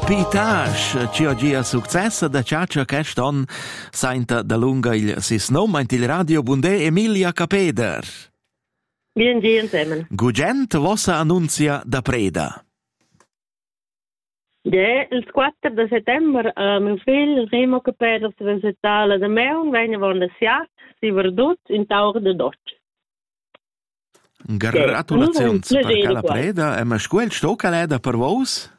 Pitage, ci oggi a successo da Ciaccia Caston, sainta da lunga il sis nome in il radio Bundè Emilia Capeder. Bien insieme. Gugent vossa annunzia da preda. Il 4 di settembre mio figlio Remo Capeder si visitava da me un venne von der Siat, si verdut in Taur de Dodge. Gratulazioni per la preda, e ma scuel stoccaleda per vos?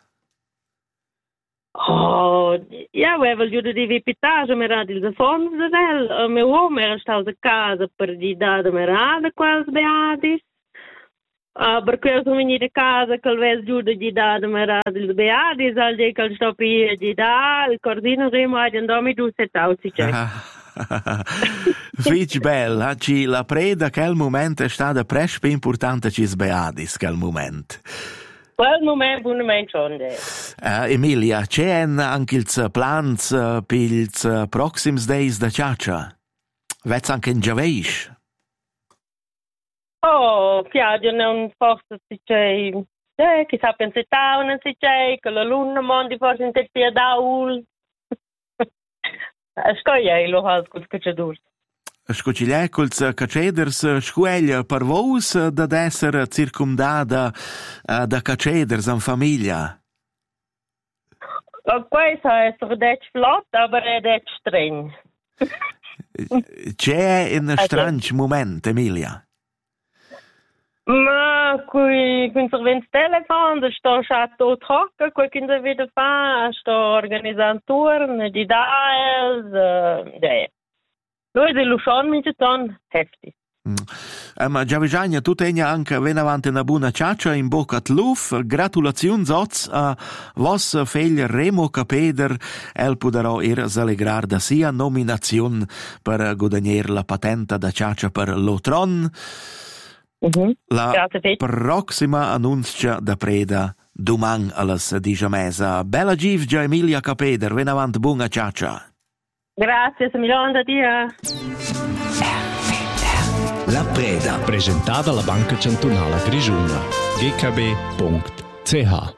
Oh, ja, weil du die Vipitage mir hat il fons de del, meu uomo era stato a casa per di dare merada quals beadis. Perché io sono venuta a casa che il giudo di dare merada il beadis, al di che sto qui di dare, il cordino remo ad andomi giù setauci c'è. Fitch bella, ci la preda che al momento è stata presque più importante ci sbeadis che al momento. Quel momento schon. Emilia, c'è anche il plans per i prossimi days da Ciaccia? Vets anche in Giaveish? Oh, piace non forse si c'è, chi sa pensare non si c'è, che la luna mondi forse in te pia daul. Scogliei lo has che c'è dur. Scociliaculs caceders scueglia per vos da essere circumdata da caceders in famiglia? Questo è detto flott, aber è detto streng. C'è un strange momento, Emilia? Ma qui intervento telefono, sto chato trocca, quel che deve fare, sto organizzando turni di dials, Lui de Luchon mi ton heftig. Ma già bisogna tu tegna anche ven avanti una buona ciaccia in bocca at luf. Gratulazioni oz a vos fegli Remo Capeder el poderò s'allegrar da sia nominazione per guadagnare la patente da ciaccia per l'Otron. La prossima annuncia da preda domani alle 10 mesa. Bella givgia Emilia Capeder, ven avanti buona ciaccia. Grazie, Semilonda, dia. La preda, presentata alla Banca Cantonale Grigiuna, gkb.ch.